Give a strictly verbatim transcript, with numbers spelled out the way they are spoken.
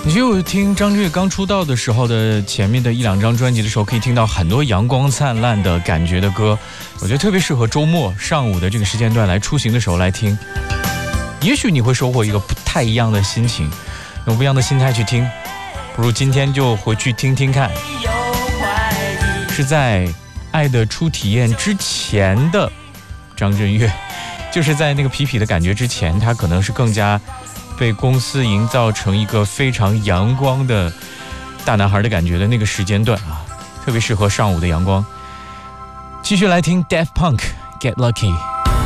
你就听张震岳刚出道的时候的前面的一两张专辑的时候，可以听到很多阳光灿烂的感觉的歌，我觉得特别适合周末上午的这个时间段来出行的时候来听。也许你会收获一个不太一样的心情，用不一样的心态去听，不如今天就回去听听看。是在《爱的初体验》之前的张震岳，就是在那个痞痞的感觉之前，他可能是更加被公司营造成一个非常阳光的大男孩的感觉的那个时间段啊，特别适合上午的阳光。继续来听 Daft Punk Get Lucky。